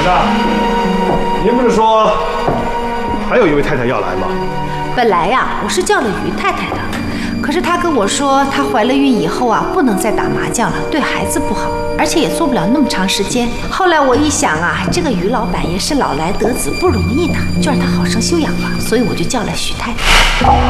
长，您不是说还有一位太太要来吗？ 本来呀，我是叫了于太太的，可是她跟我说，她怀了孕以后啊，不能再打麻将了，对孩子不好，而且也做不了那么长时间。后来我一想啊，这个于老板也是老来得子不容易的，就让她好生休养吧，所以我就叫了徐太太。